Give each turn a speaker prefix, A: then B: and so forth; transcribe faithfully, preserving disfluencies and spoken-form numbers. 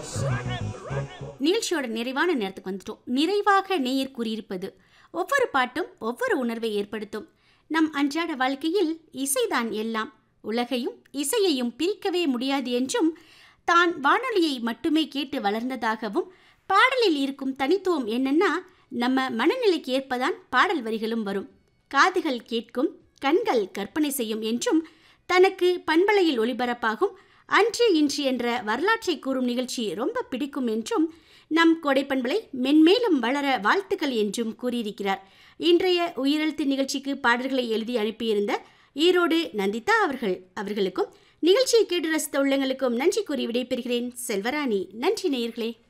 A: நிகழ்ச்சியோட நிறைவான நேரத்துக்கு வந்துட்டோம். நிறைவாக நேயர் கூறியிருப்பது, ஒவ்வொரு பாட்டும் ஒவ்வொரு உணர்வை ஏற்படுத்தும். நம் அன்றாட வாழ்க்கையில் இசைதான் எல்லாம். உலகையும் இசையையும் பிரிக்கவே முடியாது என்றும், தான் வானொலியை மட்டுமே கேட்டு வளர்ந்ததாகவும், பாடலில் இருக்கும் தனித்துவம் என்னன்னா, நம்ம மனநிலைக்கு ஏற்பதான் பாடல் வரிகளும் வரும். காதுகள் கேட்கும், கண்கள் கற்பனை செய்யும் என்றும், தனக்கு பண்பலையில் ஒளிபரப்பாகும் அன்று இன்று என்ற வரலாற்றை கூறும் நிகழ்ச்சி ரொம்ப பிடிக்கும் என்றும், நம் கொடைப்பண்பலை மென்மேலும் வளர வாழ்த்துக்கள் என்றும் கூறியிருக்கிறார். இன்றைய உயிரெழுத்து நிகழ்ச்சிக்கு பாடல்களை எழுதி அனுப்பியிருந்த ஈரோடு நந்திதா அவர்கள் அவர்களுக்கும் நிகழ்ச்சியை கேட்டு ரசித்த உள்ளங்களுக்கும் நன்றி கூறி விடைபெறுகிறேன். செல்வராணி. நன்றி நேயர்களே.